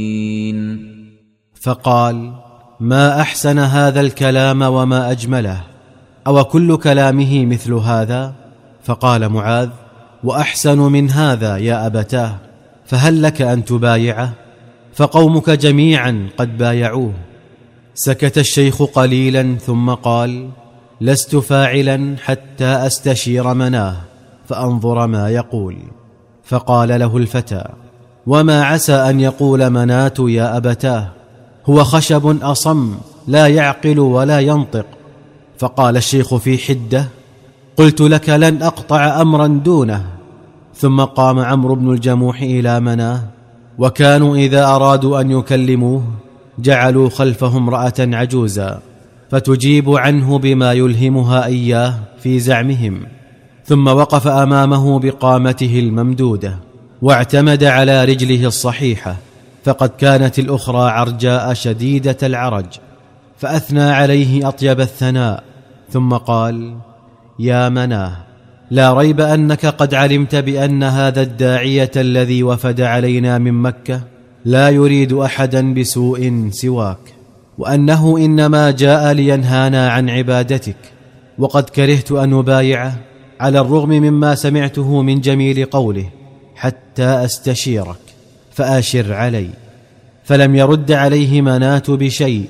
فقال: ما أحسن هذا الكلام وما أجمله، أو كل كلامه مثل هذا؟ فقال معاذ: وأحسن من هذا يا أبتاه، فهل لك أن تبايعه؟ فقومك جميعا قد بايعوه. سكت الشيخ قليلا ثم قال: لست فاعلا حتى أستشير مناه فأنظر ما يقول. فقال له الفتى: وما عسى أن يقول مناة يا أبتاه؟ هو خشب أصم لا يعقل ولا ينطق. فقال الشيخ في حدة: قلت لك لن أقطع أمرا دونه. ثم قام عمرو بن الجموح إلى مناه، وكانوا إذا أرادوا أن يكلموه جعلوا خلفه امرأة عجوزا فتجيب عنه بما يلهمها إياه في زعمهم، ثم وقف أمامه بقامته الممدودة واعتمد على رجله الصحيحة، فقد كانت الأخرى عرجاء شديدة العرج، فأثنى عليه أطيب الثناء، ثم قال: يا مناه، لا ريب أنك قد علمت بأن هذا الداعية الذي وفد علينا من مكة لا يريد أحدا بسوء سواك، وأنه إنما جاء لينهانا عن عبادتك، وقد كرهت أن أبايعه على الرغم مما سمعته من جميل قوله حتى أستشيرك، فأشر علي. فلم يرد عليه مناة بشيء،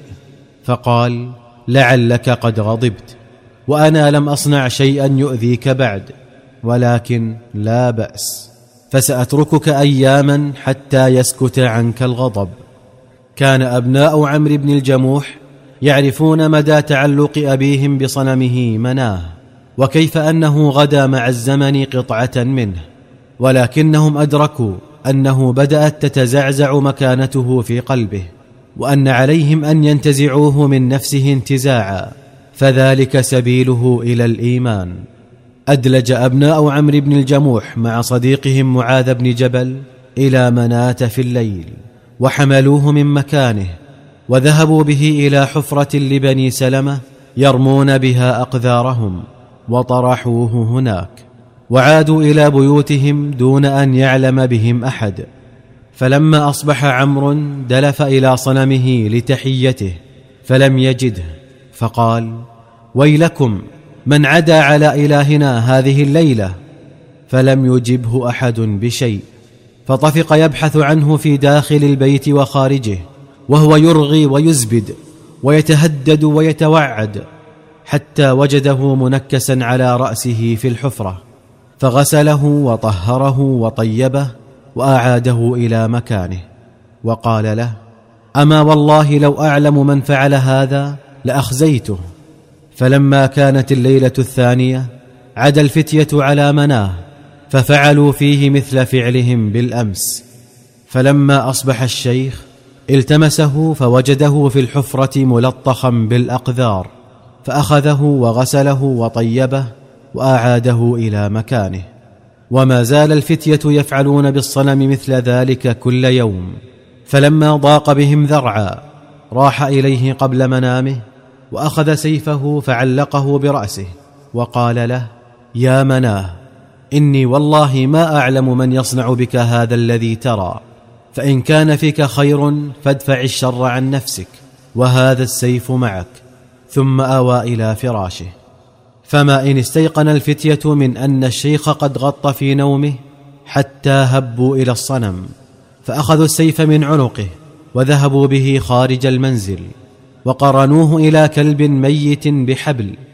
فقال: لعلك قد غضبت، وأنا لم أصنع شيئا يؤذيك بعد، ولكن لا بأس، فسأتركك أياما حتى يسكت عنك الغضب. كان أبناء عمرو بن الجموح يعرفون مدى تعلق أبيهم بصنمه مناه، وكيف أنه غدا مع الزمن قطعة منه، ولكنهم أدركوا أنه بدأت تتزعزع مكانته في قلبه، وأن عليهم أن ينتزعوه من نفسه انتزاعا، فذلك سبيله إلى الإيمان. أدلج أبناء عمرو بن الجموح مع صديقهم معاذ بن جبل إلى مناة في الليل، وحملوه من مكانه، وذهبوا به إلى حفرة لبني سلمة يرمون بها أقذارهم، وطرحوه هناك، وعادوا إلى بيوتهم دون أن يعلم بهم أحد. فلما أصبح عمرو دلف إلى صنمه لتحيته فلم يجده، فقال: ويلكم، من عدا على إلهنا هذه الليلة؟ فلم يجبه أحد بشيء، فطفق يبحث عنه في داخل البيت وخارجه، وهو يرغي ويزبد ويتهدد ويتوعد، حتى وجده منكسا على رأسه في الحفرة، فغسله وطهره وطيبه وأعاده إلى مكانه، وقال له: أما والله لو أعلم من فعل هذا لأخزيته. فلما كانت الليلة الثانية عدا الفتية على مناه، ففعلوا فيه مثل فعلهم بالأمس. فلما أصبح الشيخ التمسه فوجده في الحفرة ملطخا بالأقذار، فأخذه وغسله وطيبه وأعاده إلى مكانه. وما زال الفتية يفعلون بالصنم مثل ذلك كل يوم. فلما ضاق بهم ذرعا راح إليه قبل منامه، وأخذ سيفه فعلقه برأسه، وقال له: يا مناه، إني والله ما أعلم من يصنع بك هذا الذي ترى، فإن كان فيك خير فادفع الشر عن نفسك، وهذا السيف معك. ثم آوى إلى فراشه. فما إن استيقن الفتية من أن الشيخ قد غط في نومه حتى هبوا إلى الصنم، فأخذوا السيف من عنقه وذهبوا به خارج المنزل، وقرنوه إلى كلب ميت بحبل